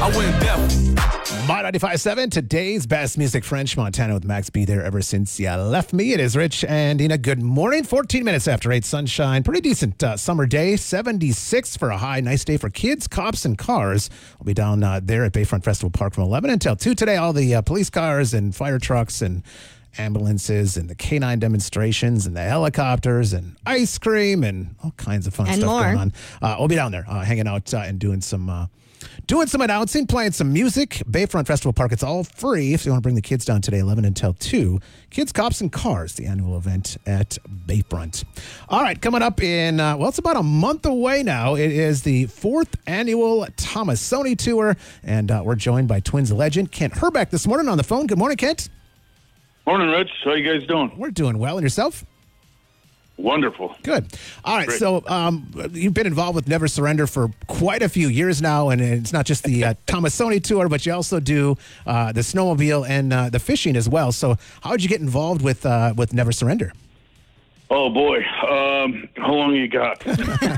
I went deaf. My 95.7, today's best music, French Montana with Max B there ever since you left me. It is Rich and Dina. Good morning. 14 minutes after 8, sunshine. Pretty decent summer day. 76 for a high. Nice day for kids, cops, and cars. I'll be down there at Bayfront Festival Park from 11 until 2 today. All the police cars and fire trucks and ambulances and the K9 demonstrations and the helicopters and ice cream and all kinds of fun and stuff more. going on. We'll be down there hanging out and doing some announcing, playing some music. Bayfront Festival Park, it's all free if you want to bring the kids down today, 11 until 2. Kids, Cops, and Cars, the annual event at Bayfront. All right, coming up in, it's about a month away now. It is the 4th annual Tomasoni Tour, and we're joined by Twins legend Kent Hrbek this morning on the phone. Good morning, Kent. Morning, Rich. How you guys doing? We're doing well. And yourself? Wonderful. Good. All right. Great. So you've been involved with Never Surrender for quite a few years now, and it's not just the Tomasoni Tour, but you also do the snowmobile and the fishing as well. So how did you get involved with Never Surrender? Oh, boy. How long you got?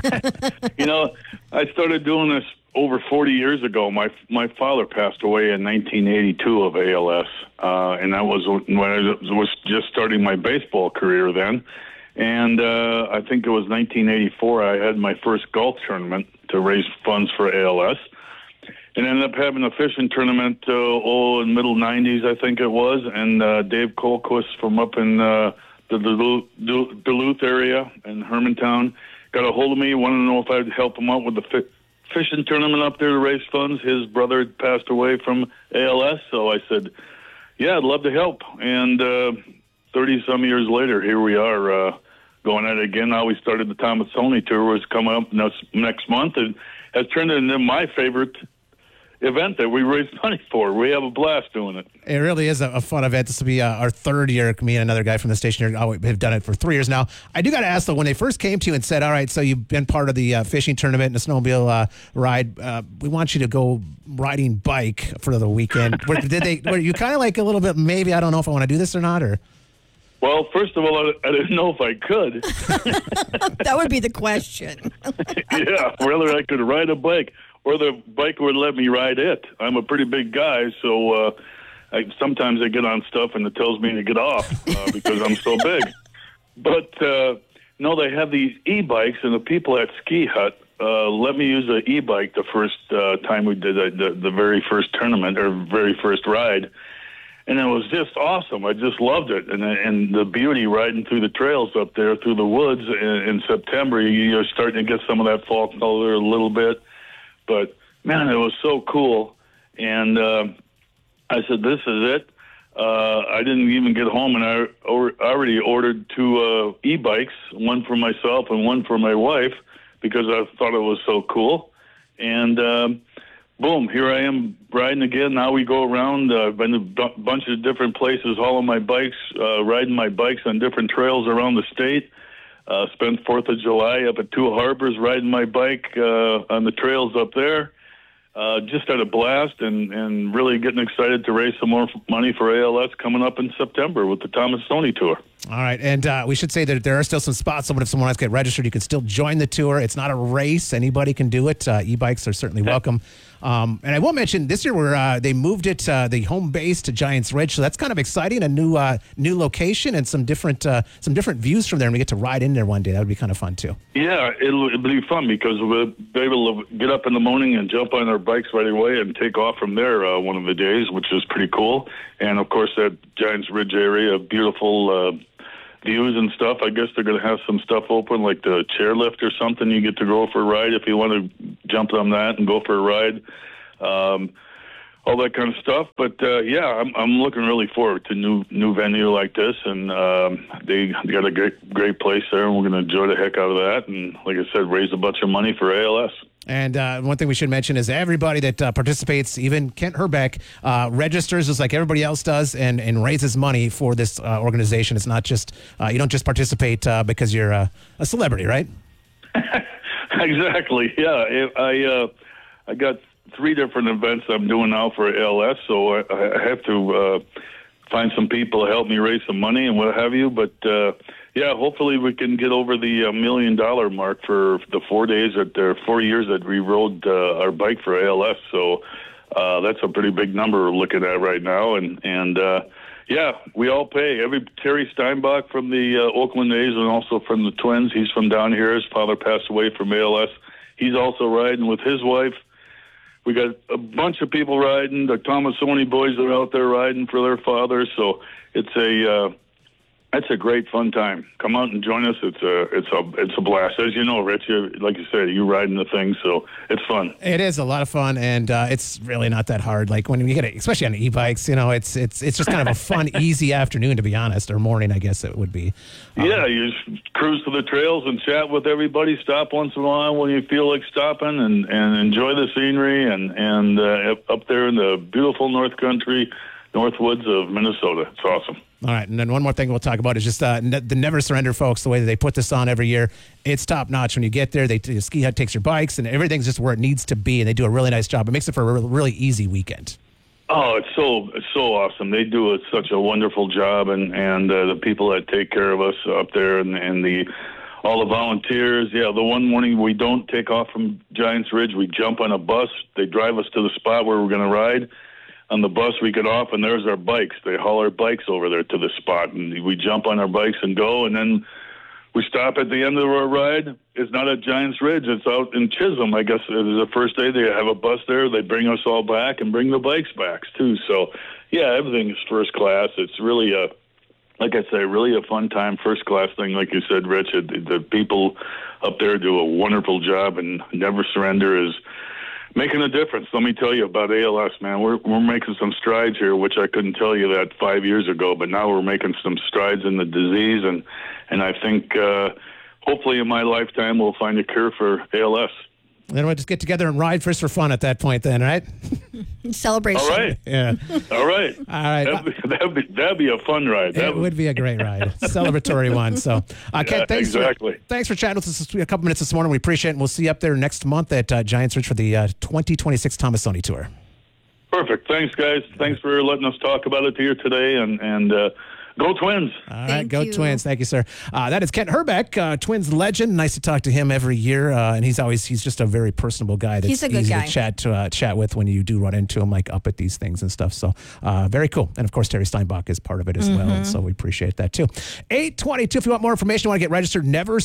I started doing this over 40 years ago. My father passed away in 1982 of ALS, and that was when I was just starting my baseball career then. And I think it was 1984 I had my first golf tournament to raise funds for ALS. And ended up having a fishing tournament in middle 90s, I think it was. And Dave Colquist from up in the Duluth area in Hermantown got a hold of me, wanted to know if I'd help him out with the fishing tournament up there to raise funds. His brother had passed away from ALS, so I said, yeah, I'd love to help. And 30-some years later, here we are going at it again. Now we started the Tomasoni Tour, which is coming up next month, and has turned into my favorite event that we raise money for. We have a blast doing it. It really is a fun event. This will be our third year. Me and another guy from the station here have done it for 3 years now. I do got to ask, though, when they first came to you and said, all right, so you've been part of the fishing tournament and the snowmobile ride, we want you to go riding bike for the weekend. Were you kind of like a little bit, maybe I don't know if I want to do this or not, or? Well, first of all, I didn't know if I could. That would be the question. Yeah, whether I could ride a bike or the bike would let me ride it. I'm a pretty big guy, so sometimes I get on stuff and it tells me to get off because I'm so big. But, no, they have these e-bikes, and the people at Ski Hut let me use an e-bike the first time we did the very first tournament or very first ride. And it was just awesome. I just loved it. And the beauty riding through the trails up there, through the woods in September, you're starting to get some of that fall color a little bit. But, man, it was so cool. And I said, this is it. I didn't even get home, and I already ordered 2 e-bikes, one for myself and one for my wife, because I thought it was so cool. And boom, here I am riding again. Now we go around. I've been to a bunch of different places, hauling my bikes, riding my bikes on different trails around the state. Spent 4th of July up at 2 Harbors riding my bike on the trails up there. Just had a blast and really getting excited to raise some more money for ALS coming up in September with the Tomasoni Tour. All right, and we should say that there are still some spots, so if someone wants to get registered, you can still join the tour. It's not a race. Anybody can do it. E-bikes are certainly welcome. And I will mention this year they moved it, the home base to Giants Ridge, so that's kind of exciting, a new location and some different views from there, and we get to ride in there one day. That would be kind of fun, too. Yeah, it'll be fun because we'll be able to get up in the morning and jump on our bikes right away and take off from there one of the days, which is pretty cool. And, of course, that Giants Ridge area, beautiful views and stuff. I guess they're going to have some stuff open, like the chairlift or something. You get to go for a ride if you want to jump on that and go for a ride. All that kind of stuff. But yeah, I'm looking really forward to new venue like this, and they got a great place there, and we're going to enjoy the heck out of that. And like I said, raise a bunch of money for ALS. And one thing we should mention is everybody that participates, even Kent Hrbek, registers just like everybody else does and raises money for this organization. It's not just, you don't just participate because you're a celebrity, right? Exactly, yeah. I got 3 different events I'm doing now for ALS, so I have to find some people to help me raise some money and what have you. But yeah, hopefully we can get over the $1 million mark for the 4 days 4 years that we rode our bike for ALS. So That's a pretty big number we're looking at right now. And yeah, we all pay. Terry Steinbach from the Oakland A's and also from the Twins. He's from down here. His father passed away from ALS. He's also riding with his wife. We got a bunch of people riding. The Tomassoni boys are out there riding for their father. So it's a great fun time. Come out and join us. It's a blast. As you know, Rich, like you said, you riding the thing, so it's fun. It is a lot of fun, and it's really not that hard. Like when you get it, especially on e-bikes, it's just kind of a fun, easy afternoon, to be honest, or morning, I guess it would be. Yeah, you just cruise to the trails and chat with everybody. Stop once in a while when you feel like stopping, and enjoy the scenery, and up there in the beautiful North Country, North Woods of Minnesota. It's awesome. All right, and then one more thing we'll talk about is just the Never Surrender folks, the way that they put this on every year. It's top-notch. When you get there, the Ski Hut takes your bikes, and everything's just where it needs to be, and they do a really nice job. It makes it for a really easy weekend. Oh, it's so awesome. They do such a wonderful job, and the people that take care of us up there, and all the volunteers. Yeah, the one morning we don't take off from Giants Ridge, we jump on a bus. They drive us to the spot where we're going to ride. On the bus, we get off, and there's our bikes. They haul our bikes over there to the spot, and we jump on our bikes and go, and then we stop at the end of our ride. It's not at Giants Ridge. It's out in Chisholm. I guess it is the first day. They have a bus there. They bring us all back and bring the bikes back, too. So, yeah, everything is first class. It's really like I say, really a fun time, first class thing. Like you said, Rich, the people up there do a wonderful job, and Never Surrender is making a difference. Let me tell you about ALS, man. We're making some strides here, which I couldn't tell you that 5 years ago, but now we're making some strides in the disease, and I think hopefully in my lifetime we'll find a cure for ALS. Then we'll just get together and ride first for fun at that point then, right? Celebration. All right. Yeah. All right. All right. That'd be a fun ride. It would be a great ride. Celebratory one. So, Ken, thanks for chatting with us a couple minutes this morning. We appreciate it, and we'll see you up there next month at Giants Ridge for the 2026 Tomassoni Tour. Perfect. Thanks, guys. Thanks for letting us talk about it here today, and go Twins. All right, go Twins. Thank you, sir. That is Kent Herbeck, Twins legend. Nice to talk to him every year, and he's just a very personable guy. That's he's a good easy guy to chat with when you do run into him, like up at these things and stuff. So very cool. And of course, Terry Steinbach is part of it as well, and so we appreciate that too. 8:22. If you want more information, you want to get registered,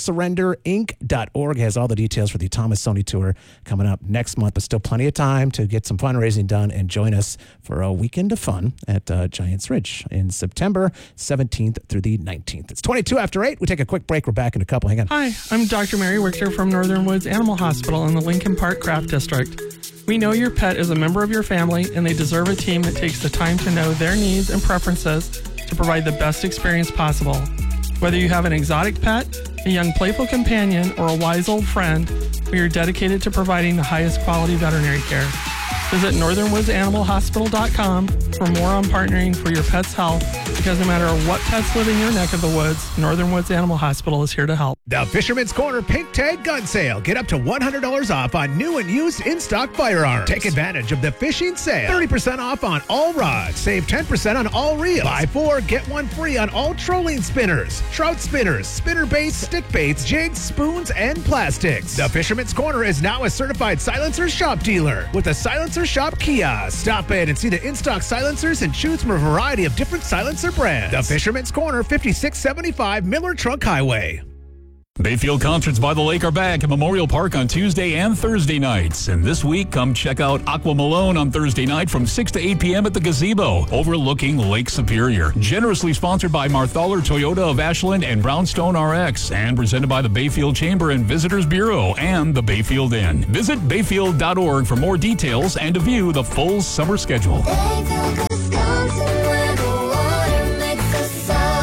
NeverSurrenderInc.org has all the details for the Tomassoni Tour coming up next month, but still plenty of time to get some fundraising done and join us for a weekend of fun at Giants Ridge in September 17th through the 19th. It's 22 after 8. We take a quick break. We're back in a couple. Hang on. Hi, I'm Dr. Mary Wichter from Northern Woods Animal Hospital in the Lincoln Park Craft District. We know your pet is a member of your family, and they deserve a team that takes the time to know their needs and preferences to provide the best experience possible. Whether you have an exotic pet, a young playful companion, or a wise old friend, we are dedicated to providing the highest quality veterinary care. Visit northernwoodsanimalhospital.com for more on partnering for your pet's health, because no matter what pets live in your neck of the woods, Northern Woods Animal Hospital is here to help. The Fisherman's Corner Pink Tag Gun Sale. Get up to $100 off on new and used in-stock firearms. Take advantage of the fishing sale. 30% off on all rods. Save 10% on all reels. Buy 4, get 1 free on all trolling spinners, trout spinners, spinner baits, stick baits, jigs, spoons, and plastics. The Fisherman's Corner is now a certified silencer shop dealer with a silencer shop kiosk. Stop in and see the in-stock silencers and choose from a variety of different silencer brands. The Fisherman's Corner, 5675 Miller Trunk Highway. Bayfield Concerts by the Lake are back at Memorial Park on Tuesday and Thursday nights. And this week, come check out Aqua Malone on Thursday night from 6 to 8 p.m. at the Gazebo, overlooking Lake Superior. Generously sponsored by Marthaler Toyota of Ashland and Brownstone RX, and presented by the Bayfield Chamber and Visitors Bureau and the Bayfield Inn. Visit bayfield.org for more details and to view the full summer schedule. Bayfield, Wisconsin, where the water makes us sound.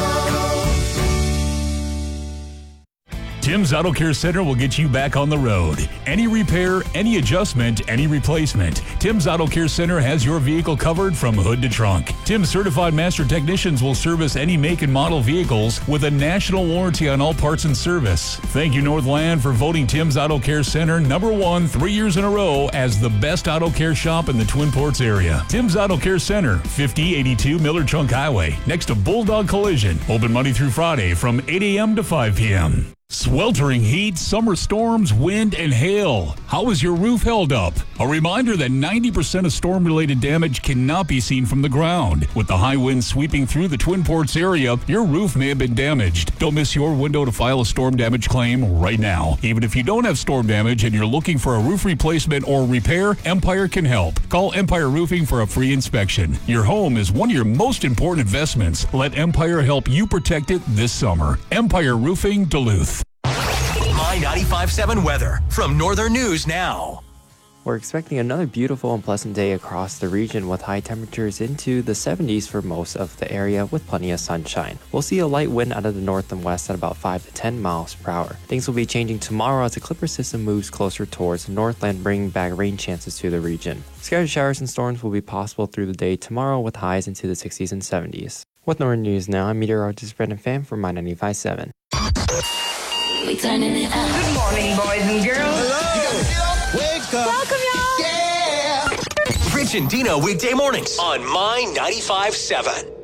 Tim's Auto Care Center will get you back on the road. Any repair, any adjustment, any replacement. Tim's Auto Care Center has your vehicle covered from hood to trunk. Tim's certified master technicians will service any make and model vehicles with a national warranty on all parts and service. Thank you, Northland, for voting Tim's Auto Care Center #1 3 years in a row as the best auto care shop in the Twin Ports area. Tim's Auto Care Center, 5082 Miller Trunk Highway, next to Bulldog Collision. Open Monday through Friday from 8 a.m. to 5 p.m. Sweltering heat, summer storms, wind, and hail. How is your roof held up? A reminder that 90% of storm-related damage cannot be seen from the ground. With the high winds sweeping through the Twin Ports area, your roof may have been damaged. Don't miss your window to file a storm damage claim right now. Even if you don't have storm damage and you're looking for a roof replacement or repair, Empire can help. Call Empire Roofing for a free inspection. Your home is one of your most important investments. Let Empire help you protect it this summer. Empire Roofing, Duluth. My 95.7 weather from Northern News Now. We're expecting another beautiful and pleasant day across the region with high temperatures into the 70s for most of the area with plenty of sunshine. We'll see a light wind out of the north and west at about 5 to 10 miles per hour. Things will be changing tomorrow as the Clipper system moves closer towards the northland, bringing back rain chances to the region. Scattered showers and storms will be possible through the day tomorrow with highs into the 60s and 70s. With Northern News Now, I'm meteorologist Brendan Pham for My 95.7. We turning it up. Good morning, boys and girls. Hello. Wake up. Welcome, y'all. Yeah. Rich and Dino weekday mornings on My 95.7.